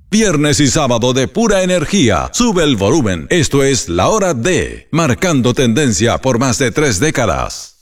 Viernes y sábado de pura energía. Sube el volumen. Esto es La Hora D, marcando tendencia por más de 3 décadas.